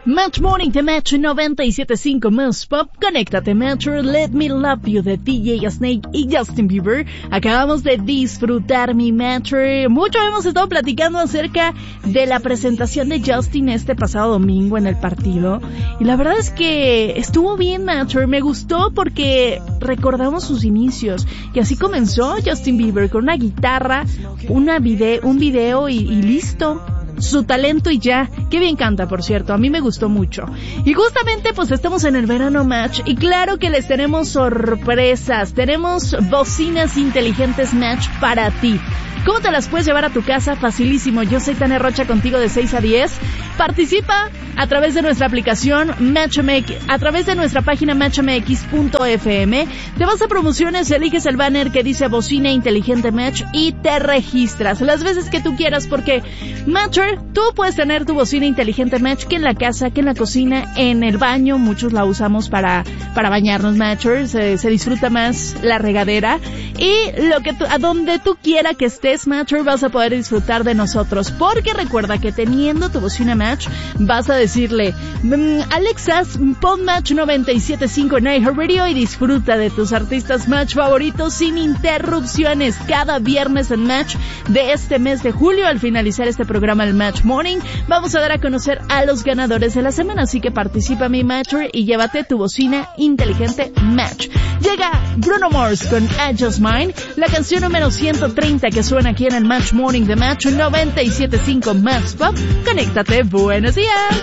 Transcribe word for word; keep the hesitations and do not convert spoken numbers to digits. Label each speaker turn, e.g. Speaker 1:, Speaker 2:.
Speaker 1: Match Morning de Match noventa y siete punto cinco Más Pop. Conéctate, Matcher. Let Me Love You de D J Snake y Justin Bieber. Acabamos de disfrutar, mi Matcher. Mucho hemos estado platicando acerca de la presentación de Justin este pasado domingo en el partido. Y la verdad es que estuvo bien, Matcher. Me gustó porque recordamos sus inicios. Y así comenzó Justin Bieber con una guitarra, una video, un video y, y listo. Su talento y ya. Qué bien canta, por cierto. A mí me gustó mucho. Y justamente pues estamos en el verano Match. Y claro que les tenemos sorpresas. Tenemos bocinas inteligentes Match para ti. ¿Cómo te las puedes llevar a tu casa? Facilísimo. Yo soy Tania Rocha, contigo de seis a diez. Participa a través de nuestra aplicación Match M X, a través de nuestra página match m x punto f m. Te vas a promociones, eliges el banner que dice bocina inteligente Match y te registras las veces que tú quieras, porque Matcher, tú puedes tener tu bocina inteligente Match que en la casa, que en la cocina, en el baño. Muchos la usamos para para bañarnos, Matcher. Se, se disfruta más la regadera. Y lo que tú, a donde tú quiera que estés, Matcher, vas a poder disfrutar de nosotros, porque recuerda que teniendo tu bocina Match vas a decirle mmm, Alexa, pon Match noventa y siete punto cinco en iHeartRadio y disfruta de tus artistas Match favoritos sin interrupciones cada viernes en Match de este mes de julio. Al finalizar este programa, el Match Morning, vamos a dar a conocer a los ganadores de la semana, así que participa, mi Matcher, y llévate tu bocina inteligente Match. Llega Bruno Mars con I Just Mine, la canción número ciento treinta que suena aquí en el Match Morning de Match noventa y siete punto cinco Más Pop. Conéctate, buenos días.